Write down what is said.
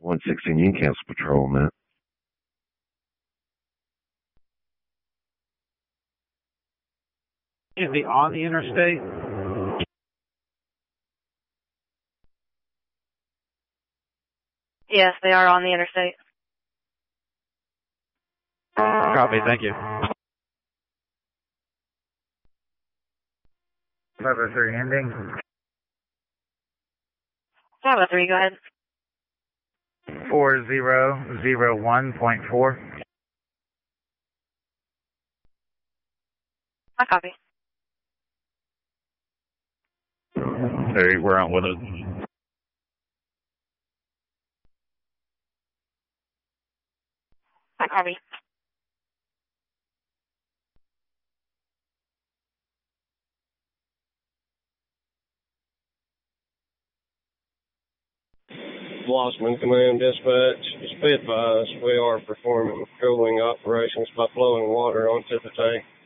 116, you can cancel patrol on that. Is he on the interstate? Yes, they are on the interstate. Copy, thank you. 503 ending. 503, go ahead. 4001.4. I copy. Hey, we're out with it. I copy. Flossman Command Dispatch, just be advised we are performing cooling operations by flowing water onto the tank.